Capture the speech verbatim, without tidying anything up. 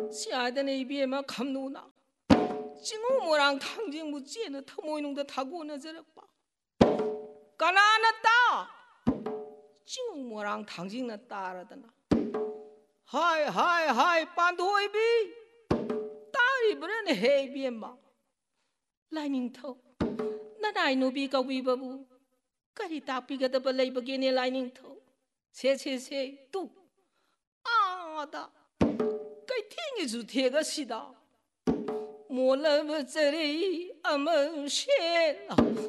亲爱的那边嘛，看努那，今我莫让唐经不见了，他莫弄得他过那这了吧？干那那打，今我莫让唐经那打了的呢。嗨嗨嗨，半途一比，打一不人的黑边吧？来宁头，那来努比个比不不？个里打比个的不来不给你来宁头，切切切，都啊的。该听一出听个是的，莫了我这里阿门写了。